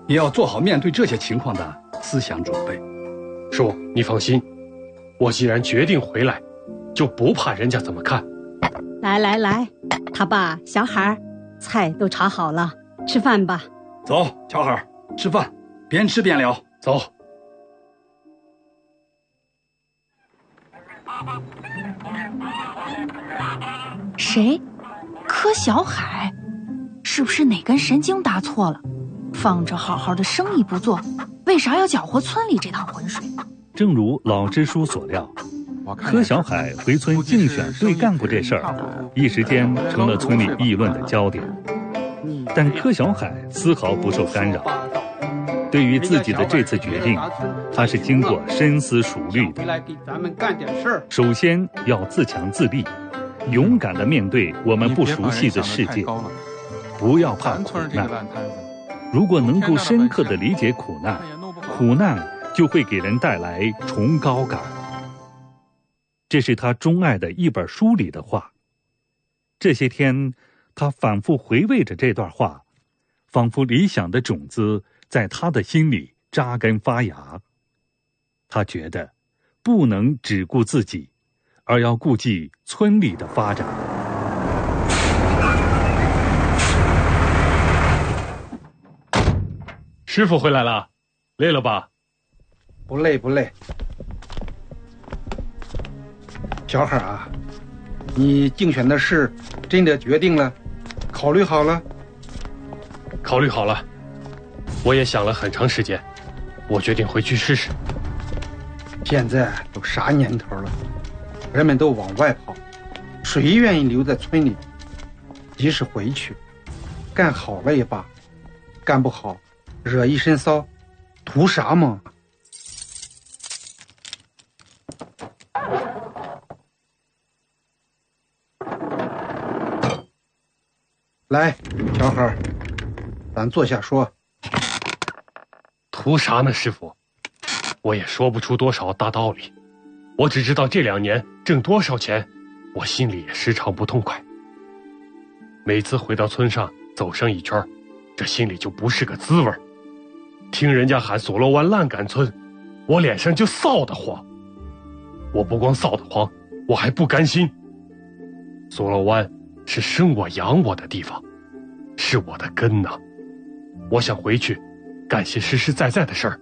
也要做好面对这些情况的思想准备。 叔，你放心，我既然决定回来，就不怕人家怎么看。 来，他爸，小海，菜都炒好了，吃饭吧。 走，小海，吃饭，边吃边聊。 走。 谁？柯小海？是不是哪根神经搭错了？放着好好的生意不做，为啥要搅和村里这趟浑水？ 正如老支书所料，柯小海回村竞选队干部这事儿，一时间成了村里议论的焦点。但柯小海丝毫不受干扰，对于自己的这次决定，他是经过深思熟虑的。首先要自强自立，勇敢地面对我们不熟悉的世界，不要怕苦难。如果能够深刻地理解苦难，苦难就会给人带来崇高感。这是他钟爱的一本书里的话。这些天，他反复回味着这段话，仿佛理想的种子在他的心里扎根发芽。他觉得不能只顾自己，而要顾及村里的发展。 师傅回来了，累了吧？ 不累。小海啊，你竞选的事真的决定了？考虑好了？ 考虑好了，我也想了很长时间，我决定回去试试。 现在都啥年头了，人们都往外跑，谁愿意留在村里？即使回去，干好了也罢，干不好，惹一身骚，图啥嘛？来，小海，咱坐下说。 图啥呢，师傅？我也说不出多少大道理，我只知道这2年挣多少钱，我心里也时常不痛快。每次回到村上走上一圈，这心里就不是个滋味。听人家喊索罗湾烂杆村，我脸上就臊得慌。我不光臊得慌，我还不甘心。索罗湾是生我养我的地方，是我的根呐。我想回去干些实实在在的事儿。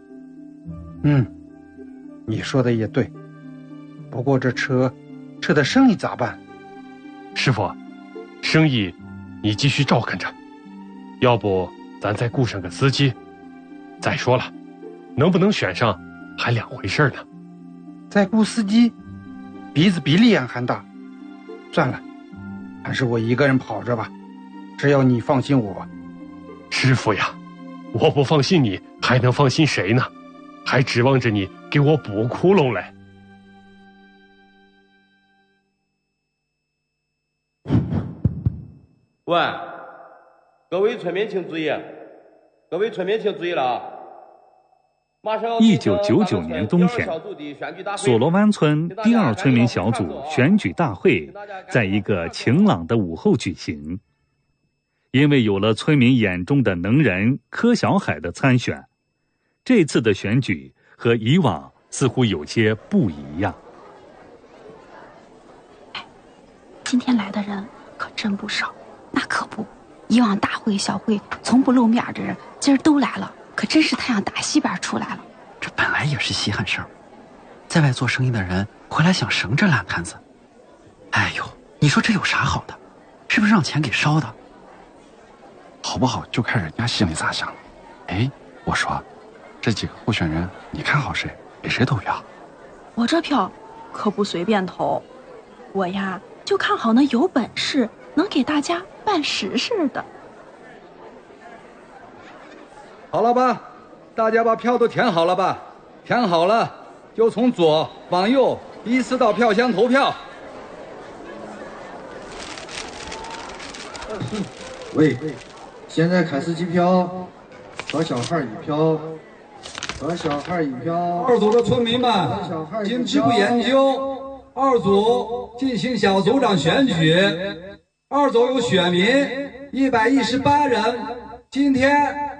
你说的也对，不过这车的生意咋办？ 师傅，生意你继续照看着，要不咱再雇上个司机。再说了，能不能选上还两回事呢。 再雇司机，鼻子比利安还大。算了，还是我一个人跑着吧，只要你放心我。 师傅呀，我不放心你，还能放心谁呢？还指望着你给我补窟窿嘞。 喂，各位村民请注意，了啊！马上 1999年冬天，索罗湾村第2村民小组选举大会在一个晴朗的午后举行。因为有了村民眼中的能人柯小海的参选，这次的选举和以往似乎有些不一样。 今天来的人可真不少。那可不，以往大会小会从不露面的人今儿都来了，可真是太阳打西边出来了。 这本来也是稀罕事儿，在外做生意的人回来想省这烂摊子。哎呦，你说这有啥好的？是不是让钱给烧的？ 好不好就看人家心里咋想了。哎，我说，这几个候选人你看好谁，给谁投票？ 我这票可不随便投，我呀就看好那有本事能给大家办实事的。 好了吧，大家把票都填好了吧？填好了就从左往右依次到票箱投票。 喂，现在开始计票，何小孩1票，何小孩1票。 2组的村民们，经初步研究，2组进行小组长选举，2组有选民118人，今天